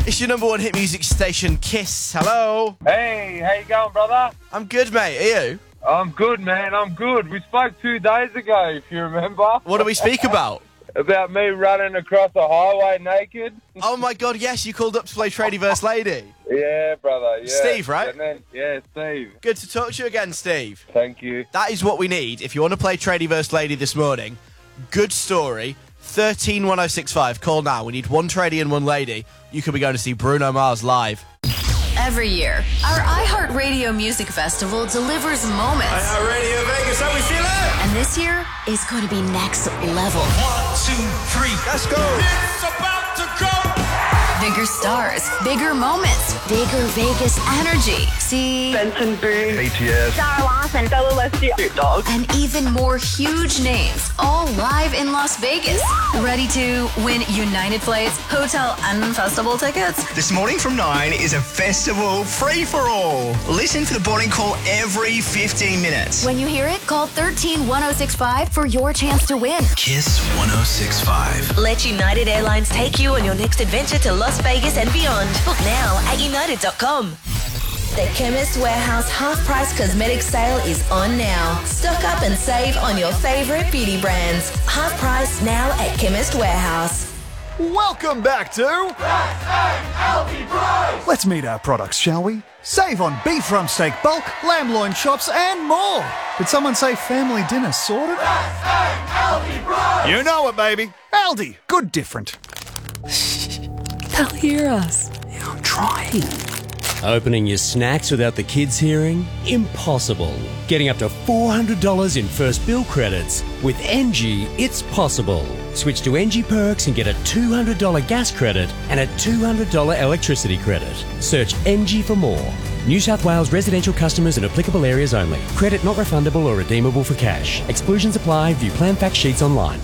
It's your number one hit music station, Kiss. Hello. Hey, how you going, brother? I'm good, mate. Are you? I'm good, man. I'm good. We spoke 2 days ago, if you remember. What do we speak about? About me running across a highway naked. Oh, my God, yes. You called up to play Tradie vs. Lady. Yeah, brother. Yeah. Steve, right? Yeah, Steve. Good to talk to you again, Steve. Thank you. That is what we need if you want to play Tradie vs. Lady this morning. Good story. 131065. Call now. We need one tradie and one lady. You could be going to see Bruno Mars live. Every year, our iHeartRadio Music Festival delivers moments. iHeartRadio Vegas, how we feeling? And this year is going to be next level. 1, 2, 3, let's go. It's about to go. Bigger stars, bigger moments, bigger Vegas energy. See Benson Boone, BTS, Sarah Larson, Bella Leslie, Snoop Dogg, and even more huge names, all live in Las Vegas. Ready to win United Flights, hotel, and festival tickets? This morning from 9 is a festival free-for-all. Listen for the boarding call every 15 minutes. When you hear it, call 131065 for your chance to win. Kiss 1065. Let United Airlines take you on your next adventure to Las Vegas and beyond. Book now at united.com. The Chemist Warehouse half-price cosmetic sale is on now. Stock up and save on your favourite beauty brands. Half price now at Chemist Warehouse. Welcome back to Let's meet our products, shall we? Save on beef rump steak bulk, lamb loin chops, and more. Did someone say family dinner sorted? You know it, baby. Aldi. Good different. They'll hear us. I'm trying. Opening your snacks without the kids hearing? Impossible. Getting up to $400 in first bill credits. With NG, it's possible. Switch to NG Perks and get a $200 gas credit and a $200 electricity credit. Search NG for more. New South Wales residential customers in applicable areas only. Credit not refundable or redeemable for cash. Exclusions apply. View plan fact sheets online.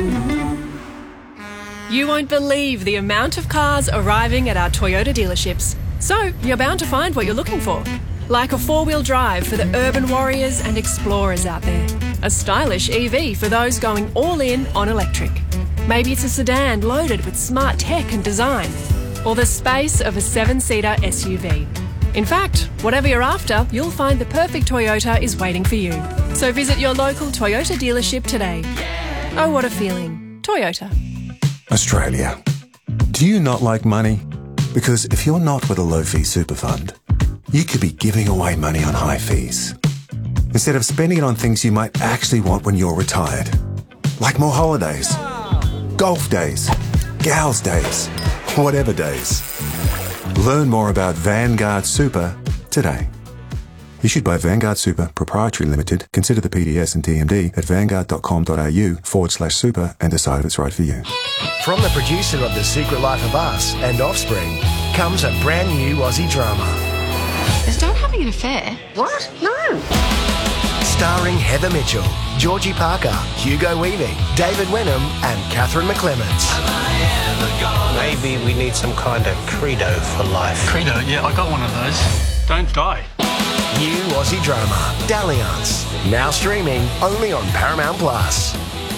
You won't believe the amount of cars arriving at our Toyota dealerships. So, you're bound to find what you're looking for. Like a four-wheel drive for the urban warriors and explorers out there. A stylish EV for those going all in on electric. Maybe it's a sedan loaded with smart tech and design. Or the space of a 7-seater SUV. In fact, whatever you're after, you'll find the perfect Toyota is waiting for you. So visit your local Toyota dealership today. Oh, what a feeling. Toyota. Australia. Do you not like money? Because if you're not with a low-fee super fund, you could be giving away money on high fees. Instead of spending it on things you might actually want when you're retired. Like more holidays, golf days, gals days, whatever days. Learn more about Vanguard Super today. Issued by Vanguard Super Proprietary Limited. Consider the PDS and TMD at vanguard.com.au/super and decide if it's right for you. From the producer of The Secret Life of Us and Offspring comes a brand new Aussie drama. Is Dad having an affair? What? No. Starring Heather Mitchell, Georgie Parker, Hugo Weaving, David Wenham and Catherine McClements. Maybe we need some kind of credo for life. Credo? Yeah, I got one of those. Don't die. New Aussie drama, Dalliance. Now streaming only on Paramount Plus.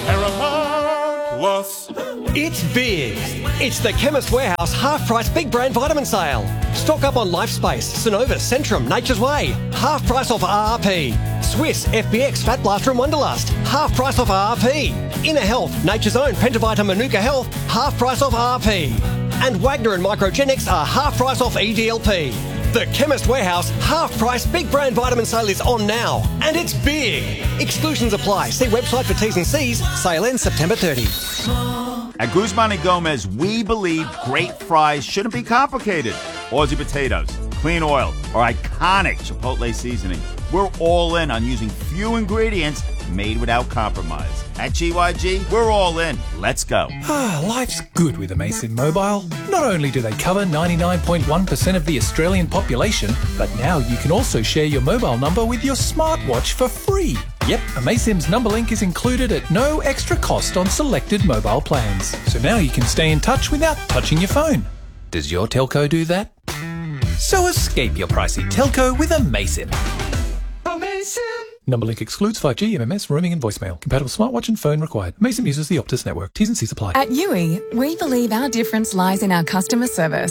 It's big. It's the Chemist Warehouse half-price big brand vitamin sale. Stock up on LifeSpace, Synovus, Centrum, Nature's Way. Half price off RRP. Swiss, FBX, Fat Blaster and Wonderlust. Half price off RRP. Inner Health, Nature's Own, Pentavita Manuka Health. Half price off RRP. And Wagner and Microgenics are half price off EDLP. The Chemist Warehouse half-price big brand vitamin sale is on now. And it's big. Exclusions apply. See website for T's and C's. Sale ends September 30. At Guzman y Gomez, we believe great fries shouldn't be complicated. Aussie potatoes, clean oil, or iconic Chipotle seasoning. We're all in on using few ingredients made without compromise. At GYG, we're all in. Let's go. Life's good with Amazsim Mobile. Not only do they cover 99.1% of the Australian population, but now you can also share your mobile number with your smartwatch for free. Yep, Amaysim's number link is included at no extra cost on selected mobile plans. So now you can stay in touch without touching your phone. Does your telco do that? So escape your pricey telco with Amaysim. Amaysim! Number link excludes 5G, MMS, roaming and voicemail. Compatible smartwatch and phone required. Amaysim uses the Optus network. T's and C's apply. At Yui, we believe our difference lies in our customer service.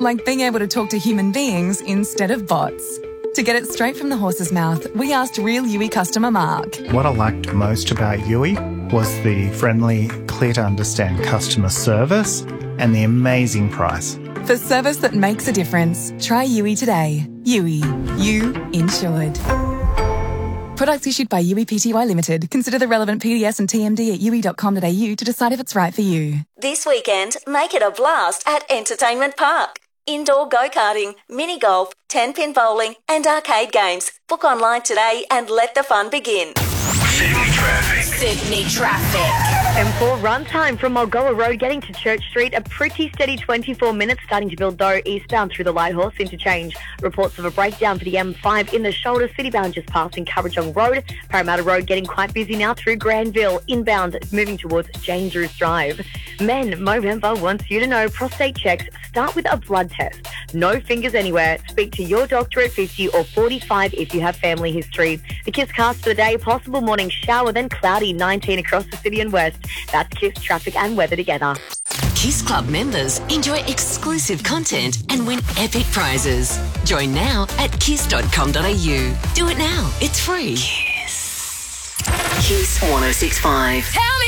like being able to talk to human beings instead of bots. To get it straight from the horse's mouth, we asked real Yui customer Mark. What I liked most about Yui was the friendly, clear-to-understand customer service and the amazing price. For service that makes a difference, try Yui today. Yui. You insured. Products issued by Yui Pty Limited. Consider the relevant PDS and TMD at yui.com.au to decide if it's right for you. This weekend, make it a blast at Entertainment Park. Indoor go-karting, mini-golf, 10-pin bowling and arcade games. Book online today and let the fun begin. Sydney traffic. M4 run time from Mulgoa Road getting to Church Street. A pretty steady 24 minutes, starting to build though eastbound through the Lighthorse interchange. Reports of a breakdown for the M5 in the shoulder, citybound just passing Currajong Road. Parramatta Road getting quite busy now through Granville. Inbound moving towards James Roos Drive. Men, Movember wants you to know prostate checks start with a blood test. No fingers anywhere. Speak to your doctor at 50 or 45 if you have family history. The KISS cast for the day, possible morning shower, then cloudy 19 across the city and west. That's KISS traffic and weather together. KISS Club members enjoy exclusive content and win epic prizes. Join now at kiss.com.au. Do it now. It's free. KISS. KISS 106.5. Tell me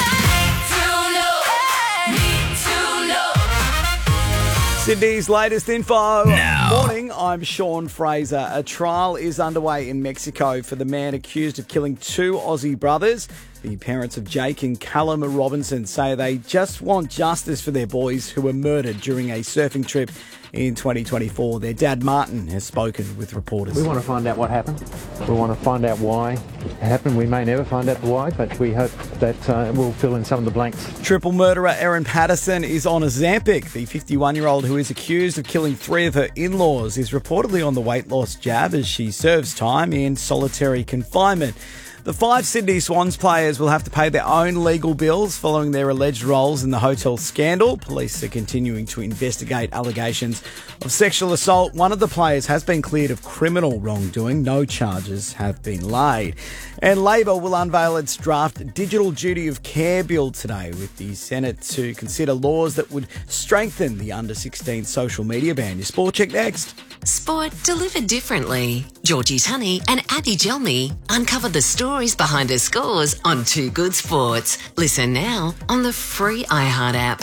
Sydney's latest info. Morning, I'm Sean Fraser. A trial is underway in Mexico for the man accused of killing two Aussie brothers. The parents of Jake and Callum Robinson say they just want justice for their boys who were murdered during a surfing trip in 2024. Their dad, Martin, has spoken with reporters. We want to find out what happened. We want to find out why it happened. We may never find out why, but we hope that we'll fill in some of the blanks. Triple murderer Erin Patterson is on Ozempic. The 51-year-old who is accused of killing three of her in-laws is reportedly on the weight loss jab as she serves time in solitary confinement. The 5 Sydney Swans players will have to pay their own legal bills following their alleged roles in the hotel scandal. Police are continuing to investigate allegations of sexual assault. One of the players has been cleared of criminal wrongdoing. No charges have been laid. And Labor will unveil its draft Digital Duty of Care bill today, with the Senate to consider laws that would strengthen the under-16 social media ban. Your Sport Check next. Sport delivered differently. Georgie Tunney and Abby Gelmy uncover the stories behind her scores on Too Good Sports. Listen now on the free iHeart app.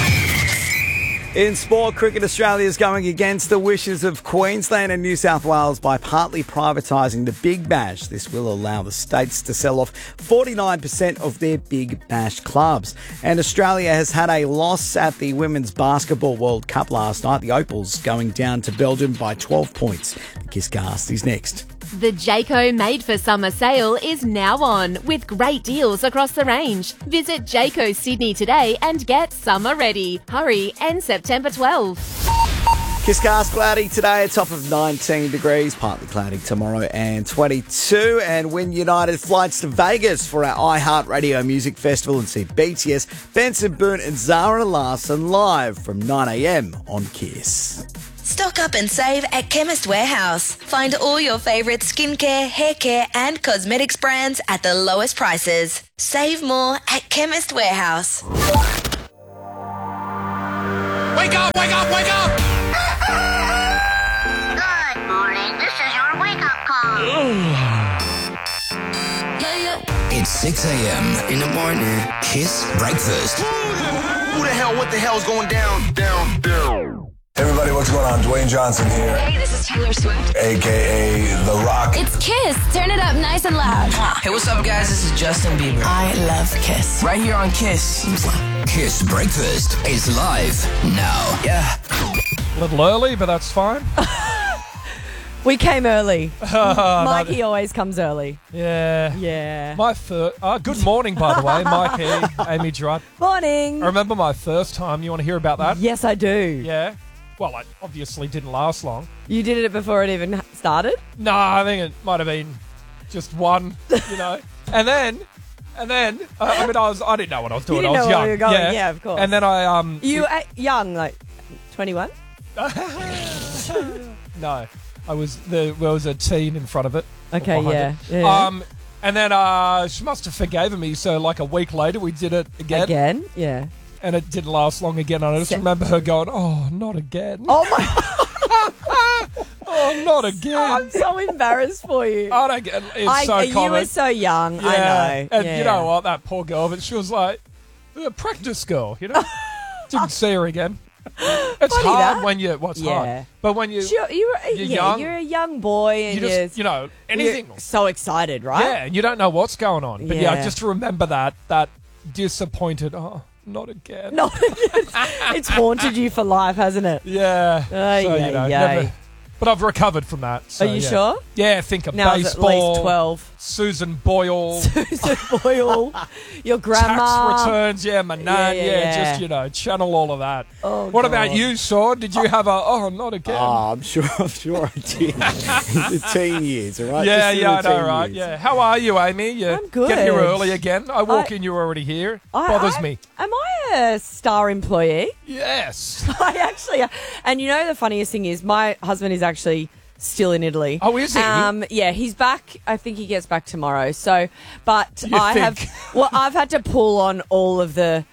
In sport, Cricket Australia is going against the wishes of Queensland and New South Wales by partly privatising the Big Bash. This will allow the states to sell off 49% of their Big Bash clubs. And Australia has had a loss at the Women's Basketball World Cup last night. The Opals going down to Belgium by 12 points. The KISScast is next. The Jayco Made for Summer sale is now on with great deals across the range. Visit Jayco Sydney today and get summer ready. Hurry, end September 12. KISScast cloudy today, a top of 19 degrees, partly cloudy tomorrow and 22. And win United flights to Vegas for our iHeartRadio Music Festival and see BTS, Benson Boone and Zara Larsson live from 9 a.m. on KISS. Stock up and save at Chemist Warehouse. Find all your favourite skincare, hair care and cosmetics brands at the lowest prices. Save more at Chemist Warehouse. Wake up, wake up, wake up! Good morning, this is your wake-up call. It's 6 a.m. in the morning. KISS Breakfast. Who the hell, what the hell's going down, down, down? Everybody, what's going on? Dwayne Johnson here. Hey, this is Taylor Swift. A.K.A. The Rock. It's KISS. Turn it up nice and loud. Hey, what's up, guys? This is Justin Bieber. I love KISS. Right here on KISS. KISS Breakfast is live now. Yeah. A little early, but that's fine. We came early. Mikey always comes early. Yeah. Yeah. My first. Good morning, by the way, Mikey, Amy Gerard. Morning. I remember my first time. You want to hear about that? Yes, I do. Yeah. Well, it obviously didn't last long. You did it before it even started? No, I think it might have been just one, you know. And then, I mean, I didn't know what I was doing. You didn't I was know young. where you were going. Yeah, of course. And then You were young, like 21? No, there was a teen in front of it. Okay, yeah. And then she must have forgiven me. So like a week later, we did it again. Again, yeah. and it didn't last long again. And I just remember her going, "Oh, not again." Oh my! Oh, not again. I'm so embarrassed for you. I don't get. It's so common. You were so young. Yeah. I know. And you know what? That poor girl. But she was like a practice girl. You know, didn't see her again. It's Funny hard that. when you. Hard? But when you're young, you're a young boy, and you just anything. You're so excited, right? Yeah, and you don't know what's going on. But Yeah. I just remember that disappointed. Oh, not again. No, it's haunted you for life, hasn't it? Yeah. Never. But I've recovered from that. So, Are you sure? Yeah, think of Now baseball. it's at least 12. Susan Boyle. Susan Boyle. Your grandma. Tax returns, my nan. Yeah. Just, channel all of that. Oh, what God. about you, Sean? Did you have not again? Oh, I'm sure I did. The teen years, all right? Yeah, Just in I the know, teen right? years. Yeah. How are you, Amy? I'm good. Get here early again. I walk in, you're already here. Bothers me. Am I a star employee? Yes. I actually, and you know the funniest thing is my husband is actually still in Italy. Oh, is he? Yeah, he's back. I think he gets back tomorrow. So, but You think? I've had to pull on all of the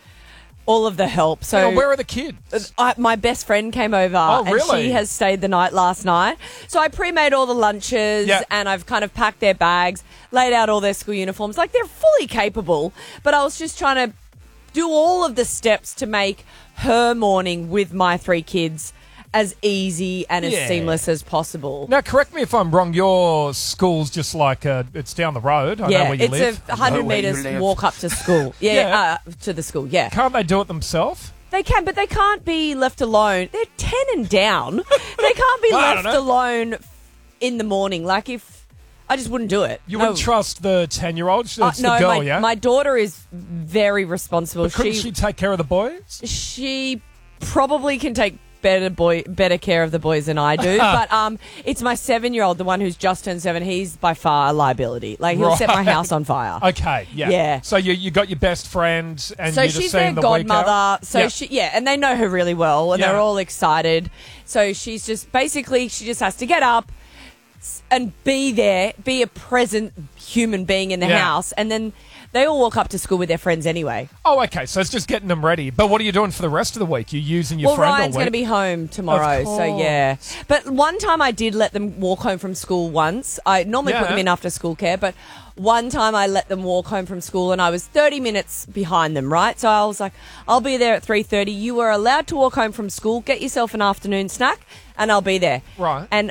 help. So Where are the kids? my best friend came over and really? she has stayed the night last night. So I pre-made all the lunches and I've kind of packed their bags, laid out all their school uniforms. Like they're fully capable, but I was just trying to do all of the steps to make her morning with my 3 kids as easy and as seamless as possible. Now, correct me if I'm wrong. Your school's just like it's down the road. I know where you live. It's a 100 metres walk up to school. To the school, Can't they do it themselves? They can, but they can't be left alone. They're 10 and down. They can't be left alone in the morning. Like if I just wouldn't do it. You wouldn't trust the 10-year-old? It's the girl, my daughter is very responsible. But couldn't she take care of the boys? She probably can take better care of the boys than I do. But it's my 7-year-old, the one who's just turned 7. He's by far a liability. Like he'll set my house on fire. Okay, yeah. So you got your best friend, and so you're just she's seeing their the week godmother. out? So and they know her really well, and they're all excited. So she's just basically she just has to get up and be there, be a present human being in the house, and then they all walk up to school with their friends anyway. Oh, okay. So it's just getting them ready. But what are you doing for the rest of the week? You're using your friend all week? Ryan's going to be home tomorrow, so yeah. But one time I did let them walk home from school once. I normally put them in after school care, but one time I let them walk home from school and I was 30 minutes behind them, right? So I was like, I'll be there at 3:30. You are allowed to walk home from school, get yourself an afternoon snack, and I'll be there. Right. And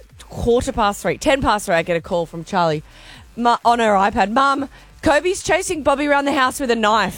10 past 3, I get a call from Charlie on her iPad. Mum, Kobe's chasing Bobby around the house with a knife.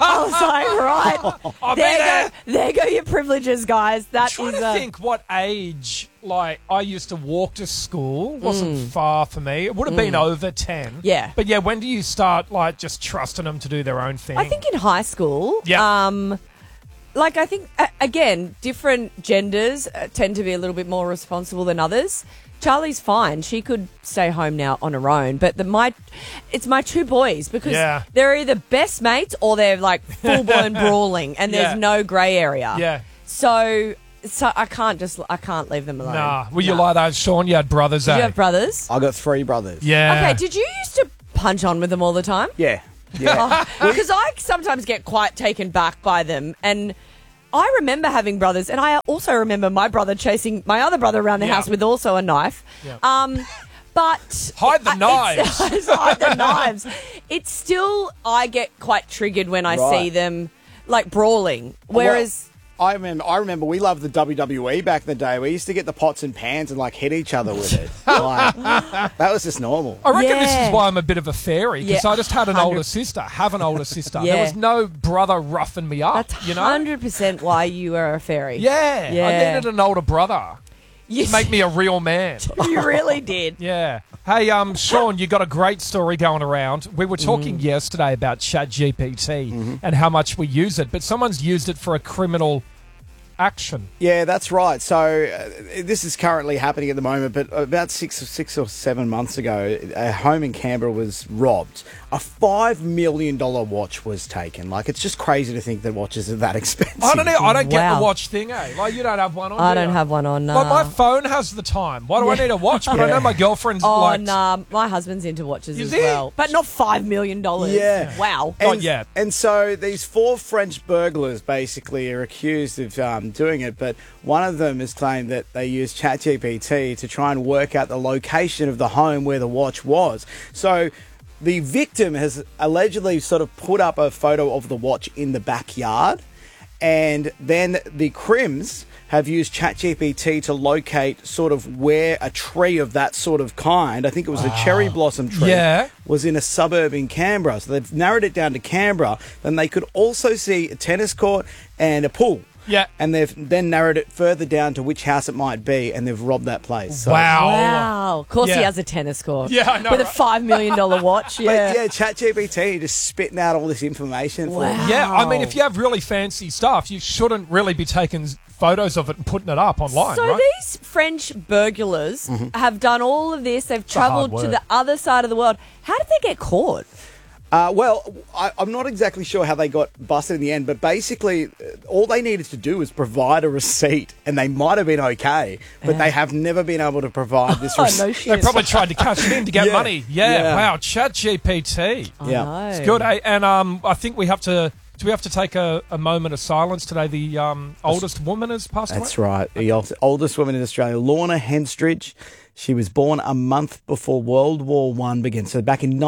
I was like, right, there go your privileges, guys. I'm trying to think what age, like, I used to walk to school. Wasn't far for me. It would have been over 10. Yeah. But, when do you start, like, just trusting them to do their own thing? I think in high school. Yeah. Like, I think, again, different genders tend to be a little bit more responsible than others. Charlie's fine. She could stay home now on her own. But it's my 2 boys because they're either best mates or they're like full-blown brawling and there's no grey area. Yeah. So I can't leave them alone. Nah. Were you like that, Sean? You had brothers, Did you have brothers? I got 3 brothers. Yeah. Okay, did you used to punch on with them all the time? Yeah. Because I sometimes get quite taken back by them, and I remember having brothers, and I also remember my brother chasing my other brother around the house with also a knife. Yeah. But hide the knives. Hide the knives. It's still, I get quite triggered when I see them like brawling. Whereas I remember we loved the WWE back in the day. We used to get the pots and pans and like hit each other with it. Like, that was just normal. I reckon this is why I'm a bit of a fairy, because I just had an older sister. There was no brother roughing me up. That's 100% why you are a fairy. Yeah. I needed an older brother. To make me a real man. You really did. Yeah. Hey, Sean, you got a great story going around. We were talking yesterday about ChatGPT and how much we use it, but someone's used it for a criminal action. Yeah, that's right. So this is currently happening at the moment, but about six or 7 months ago, a home in Canberra was robbed. A $5 million watch was taken. Like, it's just crazy to think that watches are that expensive. I don't get the watch thing, eh? Like, you don't have one on. I don't have one on. Like, my phone has the time. Why do I need a watch? But I know my girlfriend's like. Nah, my husband's into watches as well, but not $5 million. Yeah. Wow. Not yet. And so these 4 French burglars basically are accused of doing it, but one of them has claimed that they used ChatGPT to try and work out the location of the home where the watch was. So the victim has allegedly sort of put up a photo of the watch in the backyard, and then the crims have used ChatGPT to locate sort of where a tree of that sort of kind, I think it was a cherry blossom tree, was in a suburb in Canberra. So they've narrowed it down to Canberra. Then they could also see a tennis court and a pool. Yeah. And they've then narrowed it further down to which house it might be, and they've robbed that place. So, Wow. Of course he has a tennis court. Yeah, I know. With a $5 million watch. Yeah. But yeah, ChatGPT just spitting out all this information. For them. Yeah, I mean, if you have really fancy stuff, you shouldn't really be taking photos of it and putting it up online, So right? these French burglars have done all of this. They've travelled to the other side of the world. How did they get caught? Well, I'm not exactly sure how they got busted in the end, but basically all they needed to do was provide a receipt, and they might have been okay, but they have never been able to provide this receipt. No shit. They probably tried to cash it in to get money. Yeah. Wow, ChatGPT. Yeah. It's good, eh? And I think we have to... Do we have to take a moment of silence today? The oldest woman has passed away? That's right. The oldest woman in Australia, Lorna Henstridge. She was born a month before World War I began, so back in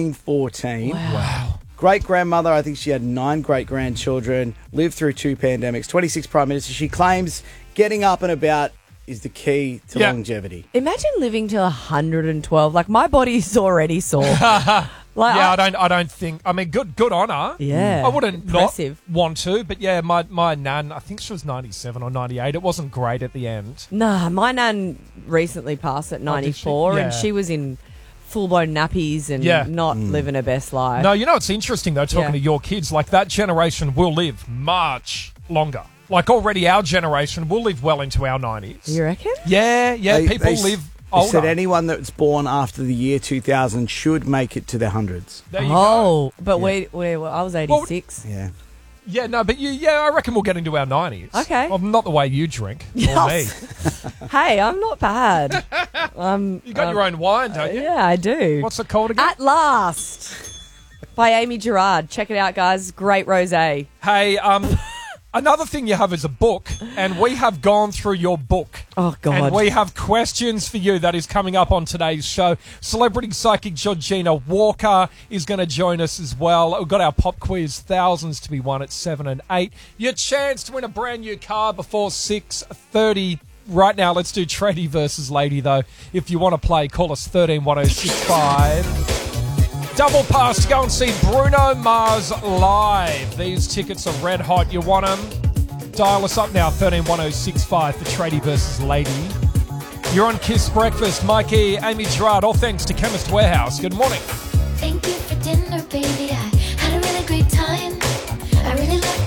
1914. Wow. Great-grandmother, I think she had 9 great-grandchildren, lived through 2 pandemics, 26 prime ministers. She claims getting up and about is the key to longevity. Imagine living to 112. Like, my body's already sore. Like, I don't think. I mean, good on her. Yeah, I wouldn't impressive. not want to, but yeah, my nan, I think she was 97 or 98. It wasn't great at the end. Nah, my nan recently passed at 94, and she was in full-blown nappies and not living her best life. No, you know, it's interesting though, talking to your kids, like that generation will live much longer. Like already our generation will live well into our 90s. You reckon? Yeah, people live older. They said anyone that's born after the year 2000 should make it to their hundreds. There you go. But I was 86. Yeah. Yeah, no, but I reckon we'll get into our 90s. Okay. Well, not the way you drink, or me. Hey, I'm not bad. You got your own wine, don't you? Yeah, I do. What's it called again? At Last by Amy Gerard. Check it out, guys. Great rosé. Hey, another thing you have is a book, and we have gone through your book. Oh, God. And we have questions for you that is coming up on today's show. Celebrity psychic Georgina Walker is going to join us as well. We've got our pop quiz, thousands to be won at 7 and 8. Your chance to win a brand new car before 6:30. Right now, let's do Tradie versus Lady, though. If you want to play, call us 131065. Double pass to go and see Bruno Mars live. These tickets are red hot. You want them? Dial us up now, 131065 for Tradie versus Lady. You're on Kiss Breakfast. Mikey, Amy Gerard, all thanks to Chemist Warehouse. Good morning.